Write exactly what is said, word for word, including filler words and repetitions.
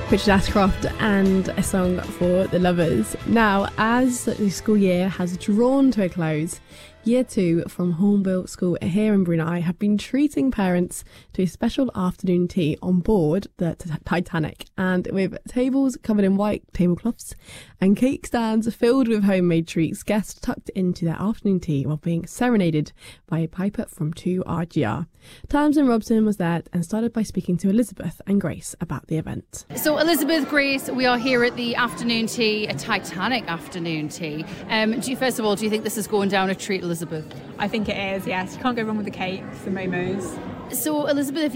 Richard Ashcroft and A Song for the Lovers. Now, as the school year has drawn to a close, Year two from Hornbill School here in Brunei have been treating parents to a special afternoon tea on board the t- Titanic, and with tables covered in white tablecloths and cake stands filled with homemade treats, guests tucked into their afternoon tea while being serenaded by a piper from two R G R. Tamsin Robson was there and started by speaking to Elizabeth and Grace about the event. So Elizabeth, Grace, we are here at the afternoon tea, a Titanic afternoon tea. Um, do you, first of all, do you think this is going down a treat, Elizabeth? I think it is, yes. You can't go wrong with the cakes, the momos. So, Elizabeth, if